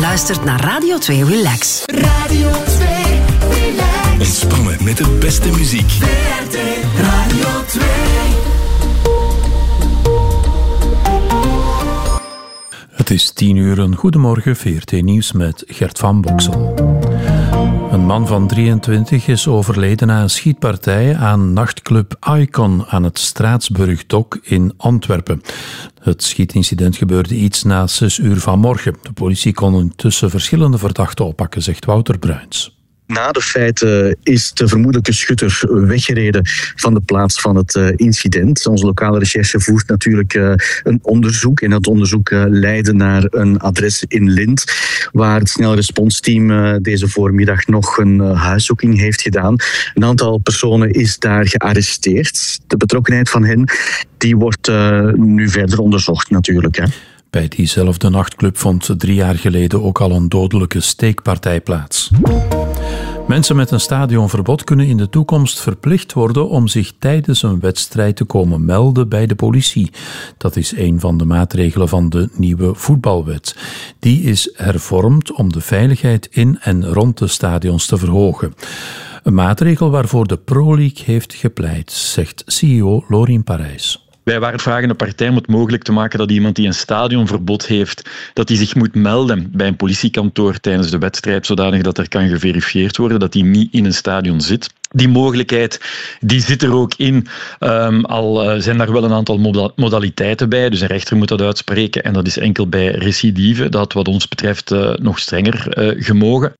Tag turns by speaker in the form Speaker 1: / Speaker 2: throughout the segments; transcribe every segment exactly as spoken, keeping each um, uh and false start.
Speaker 1: luistert naar Radio twee Relax.
Speaker 2: Radio twee Relax.
Speaker 3: Ontspannen met de beste muziek.
Speaker 2: V R T Radio twee.
Speaker 4: Het is tien uur, een goedemorgen, V R T Nieuws met Gert van Boksel. Een man van drieëntwintig is overleden na een schietpartij aan nachtclub Icon aan het Straatsburgdok in Antwerpen. Het schietincident gebeurde iets na zes uur vanmorgen. De politie kon intussen verschillende verdachten oppakken, zegt Wouter Bruins.
Speaker 5: Na de feiten is de vermoedelijke schutter weggereden van de plaats van het incident. Onze lokale recherche voert natuurlijk een onderzoek. En dat onderzoek leidde naar een adres in Lint, waar het snelresponsteam deze voormiddag nog een huiszoeking heeft gedaan. Een aantal personen is daar gearresteerd. De betrokkenheid van hen die wordt nu verder onderzocht natuurlijk, hè.
Speaker 4: Bij diezelfde nachtclub vond drie jaar geleden ook al een dodelijke steekpartij plaats. Mensen met een stadionverbod kunnen in de toekomst verplicht worden om zich tijdens een wedstrijd te komen melden bij de politie. Dat is een van de maatregelen van de nieuwe voetbalwet. Die is hervormd om de veiligheid in en rond de stadions te verhogen. Een maatregel waarvoor de Pro League heeft gepleit, zegt C E O Lorien Parijs.
Speaker 6: Wij waren vragende partij om het mogelijk te maken dat iemand die een stadionverbod heeft, dat hij zich moet melden bij een politiekantoor tijdens de wedstrijd, zodanig dat er kan geverifieerd worden dat hij niet in een stadion zit. Die mogelijkheid die zit er ook in, um, al uh, zijn daar wel een aantal moda- modaliteiten bij. Dus een rechter moet dat uitspreken en dat is enkel bij recidive. Dat wat ons betreft uh, nog strenger uh, gemogen.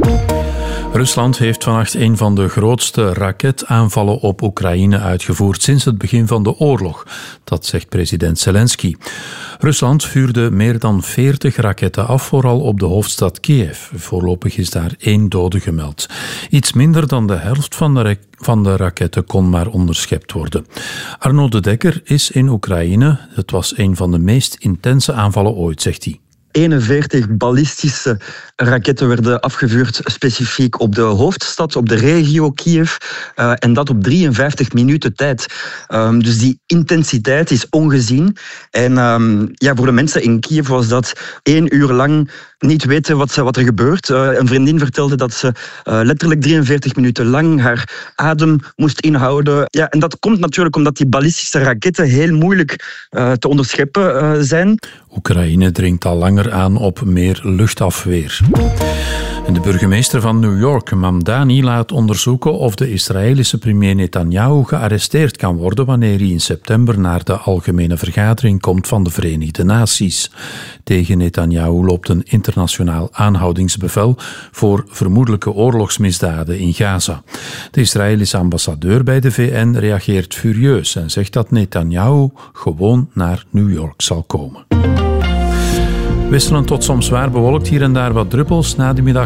Speaker 4: Rusland heeft vannacht een van de grootste raketaanvallen op Oekraïne uitgevoerd sinds het begin van de oorlog. Dat zegt president Zelensky. Rusland vuurde meer dan veertig raketten af, vooral op de hoofdstad Kiev. Voorlopig is daar één dode gemeld. Iets minder dan de helft van de, ra- van de raketten kon maar onderschept worden. Arno de Dekker is in Oekraïne. Het was een van de meest intense aanvallen ooit, zegt hij.
Speaker 7: eenenveertig ballistische raketten werden afgevuurd specifiek op de hoofdstad, op de regio Kiev. Uh, en dat op drieënvijftig minuten tijd. Um, dus die intensiteit is ongezien. En um, ja, voor de mensen in Kiev was dat één uur lang niet weten wat, wat er gebeurt. Uh, een vriendin vertelde dat ze uh, letterlijk drieënveertig minuten lang haar adem moest inhouden. Ja, en dat komt natuurlijk omdat die ballistische raketten heel moeilijk uh, te onderscheppen uh, zijn.
Speaker 4: Oekraïne dringt al langer aan op meer luchtafweer. En de burgemeester van New York, Mamdani, laat onderzoeken of de Israëlische premier Netanyahu gearresteerd kan worden wanneer hij in september naar de algemene vergadering komt van de Verenigde Naties. Tegen Netanyahu loopt een internationaal aanhoudingsbevel voor vermoedelijke oorlogsmisdaden in Gaza. De Israëlische ambassadeur bij de V N reageert furieus en zegt dat Netanyahu gewoon naar New York zal komen. Wisselend tot soms zwaar bewolkt, hier en daar wat druppels. Na de middag